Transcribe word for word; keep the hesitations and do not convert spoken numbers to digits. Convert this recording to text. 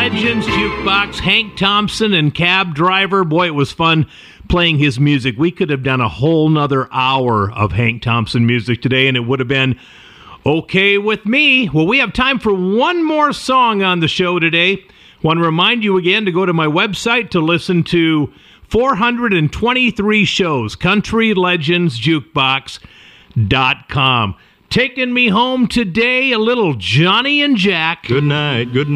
Legends Jukebox, Hank Thompson and Cab Driver. Boy, it was fun playing his music. We could have done a whole nother hour of Hank Thompson music today, and it would have been okay with me. Well, we have time for one more song on the show today. Want to remind you again to go to my website to listen to four hundred twenty-three shows, country legends jukebox dot com. Taking me home today, a little Johnny and Jack. Good night, good night.